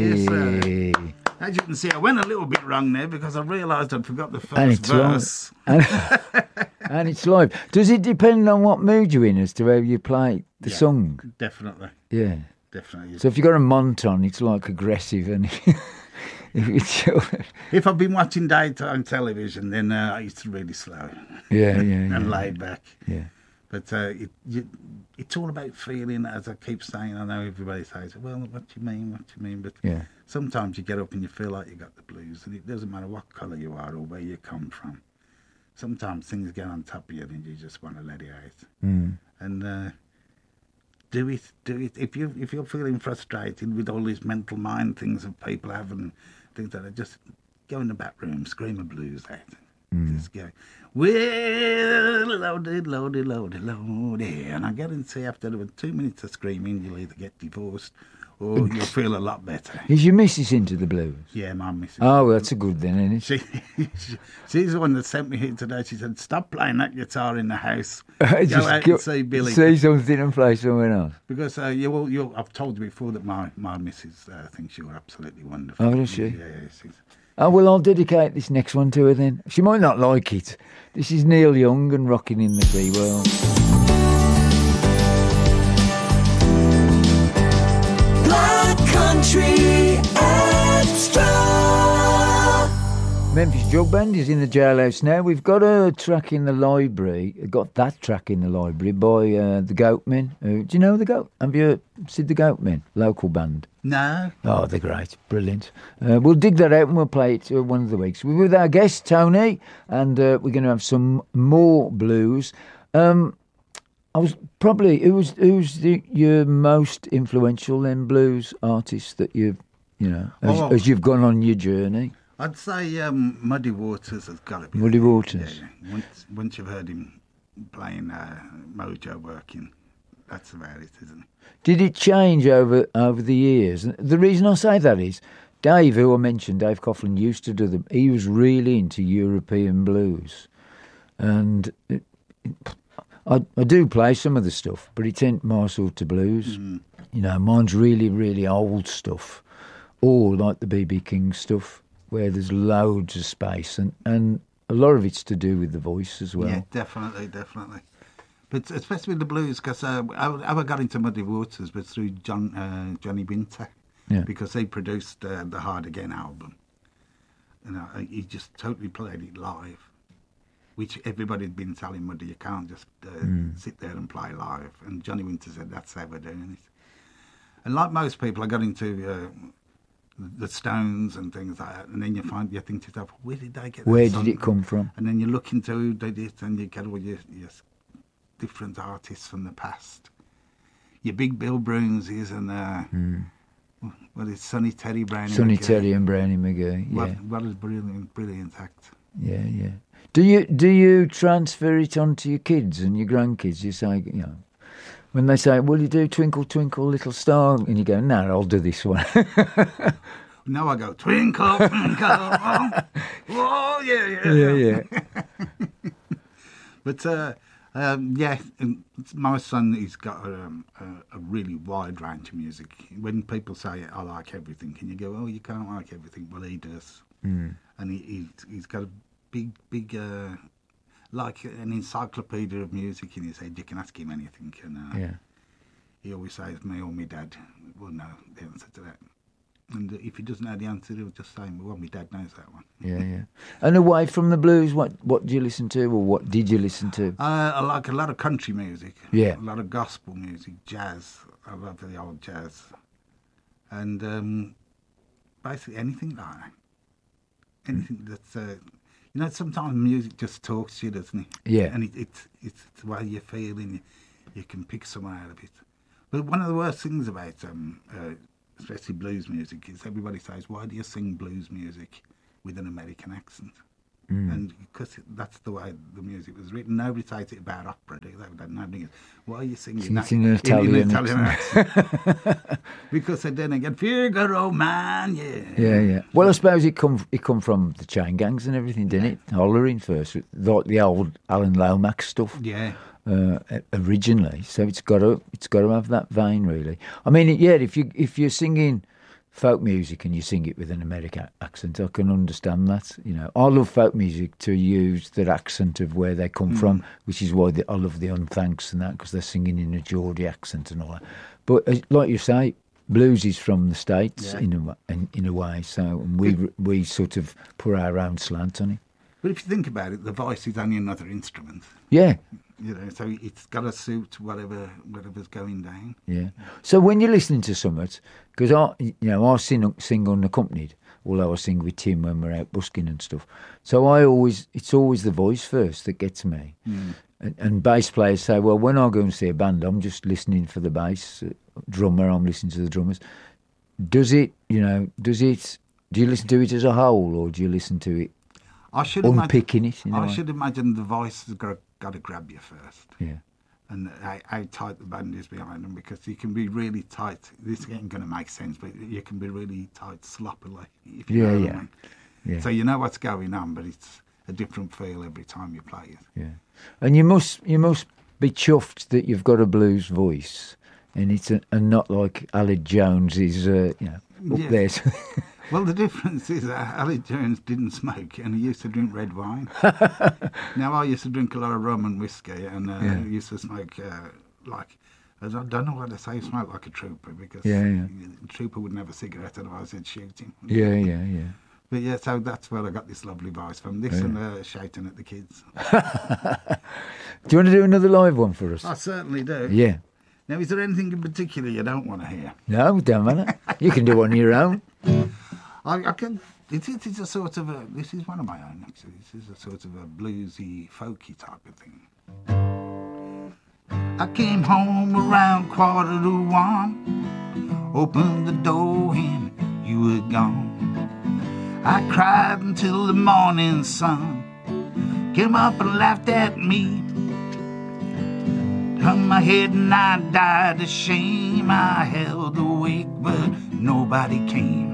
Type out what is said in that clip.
Yes, as you can see, I went a little bit wrong there because I realised I'd forgot the first verse. And it's live. Does it depend on what mood you're in as to how you play the song? Definitely. Yeah. Definitely. So if you've got a mont on, it's like aggressive. And if I've been watching daytime television, then it's really slow. And laid back. Yeah. But it's all about feeling, as I keep saying. I know everybody says, well, what do you mean? But sometimes you get up and you feel like you got the blues, and it doesn't matter what colour you are or where you come from. Sometimes things get on top of you and you just want to let it out. And do it. If you're feeling frustrated with all these mental mind things that people have and things like that, just go in the back room, scream a blues out. Just go, well, loaded. And I guarantee after 2 minutes of screaming, you'll either get divorced or you'll feel a lot better. Is your missus into the blues? Yeah, my missus. Oh, well, that's a good then, isn't it? She's the one that sent me here today. She said, stop playing that guitar in the house. Go out and see Billy. Say something and play somewhere else. Because I've told you before that my missus thinks you're absolutely wonderful. Oh, does she? Yeah, she's... Oh, well, I'll dedicate this next one to her then. She might not like it. This is Neil Young and Rocking in the Free World. Black Country Extra. Memphis Jug Band is in the jailhouse now. We've got a track in the library. Got that track in the library by the Goatmen. Do you know the Goat? Have you seen the Goatmen? Local band. No. Oh, they're great. Brilliant. We'll dig that out and we'll play it one of the weeks. We're with our guest, Tony, and we're going to have some more blues. Who's your most influential then blues artist that as you've gone on your journey? I'd say Muddy Waters has got to be. Muddy Waters. Yeah. Once you've heard him playing Mojo working, that's about it, isn't it? Did it change over the years? And the reason I say that is Dave, who I mentioned, Dave Coughlin, used to do them. He was really into European blues. And I do play some of the stuff, but it ain't my sort of blues. Mine's really, really old stuff. Or like the B.B. King stuff, where there's loads of space. And a lot of it's to do with the voice as well. Yeah, definitely. But especially with the blues, because how I got into Muddy Waters was through Johnny Winter, because he produced the Hard Again album. He just totally played it live, which everybody had been telling Muddy, you can't just sit there and play live. And Johnny Winter said, that's how we're doing it. And like most people, I got into the Stones and things like that, and then you think to yourself, where did they get that Where song did it come from? And then you look into who did it, and you get all your different artists from the past. Your big Bill Broonsies and Sonny Terry, Brownie Sonny McGee. Terry and Brownie McGee. Yeah. What a brilliant act. Yeah. Do you transfer it onto your kids and your grandkids? You say, when they say, will you do Twinkle Twinkle Little Star? And you go, no, I'll do this one. Now I go, Twinkle Twinkle. Oh, yeah. But my son, he's got a really wide range of music. When people say, I like everything, and you go, oh, you can't like everything. Well, he does. And he's got a big, like an encyclopedia of music in his head. You can ask him anything. And he always says, me or my dad will know the answer to that. And if he doesn't know the answer, he'll just say, well, my dad knows that one. Yeah. And away from the blues, what do you listen to, or what did you listen to? I like a lot of country music. Yeah. A lot of gospel music, jazz. I love the old jazz. And basically anything like that. Anything that's... sometimes music just talks to you, doesn't it? Yeah. And it's the way you're feeling. You can pick something out of it. But one of the worst things about especially blues music is everybody says, why do you sing blues music with an American accent? And because that's the way the music was written. Nobody says it about opera, do they? Nobody goes, why are you singing that in an Italian accent? Because then again, Figaro Man, Yeah. Well, I suppose it come from the chain gangs and everything, didn't it? Hollering first, like the old Alan Lomax stuff. Yeah. Originally, so it's got to have that vein, really. I mean, if you're singing folk music and you sing it with an American accent, I can understand that. I love folk music to use the accent of where they come from, which is why I love the Unthanks and that, because they're singing in a Geordie accent and all that. But like you say, blues is from the States in a way, so and we sort of put our own slant on it. But if you think about it, the voice is only another instrument. Yeah. So it's got to suit whatever's going down. Yeah. So when you're listening to something, because I sing unaccompanied, although I sing with Tim when we're out busking and stuff. So it's always the voice first that gets me. And bass players say, well, when I go and see a band, I'm just listening for the bass drummer. I'm listening to the drummers. Do you listen to it as a whole, or do you listen to it? I should imagine the voice has got to grab you first. Yeah. And how tight the band is behind them, because you can be really tight. This ain't going to make sense, but you can be really tight sloppily. If you know what I mean. Yeah. So you know what's going on, but it's a different feel every time you play it. Yeah. And you must be chuffed that you've got a blues voice, and it's and not like Aled Jones is up there. Well, the difference is that Aled Jones didn't smoke, and he used to drink red wine. Now, I used to drink a lot of rum and whiskey, and used to smoke I don't know what to say, smoke like a trooper, because a trooper wouldn't have a cigarette, otherwise they'd shoot him. Yeah. But so that's where I got this lovely voice from. This and shouting at the kids. Do you want to do another live one for us? I certainly do. Yeah. Now, is there anything in particular you don't want to hear? No, don't matter. You can do one on your own. I can. This is one of my own, actually. This is a sort of a bluesy, folky type of thing. I came home around 1:45, opened the door and you were gone. I cried until the morning sun came up and laughed at me. Hung my head and I died of shame. I held awake, but nobody came.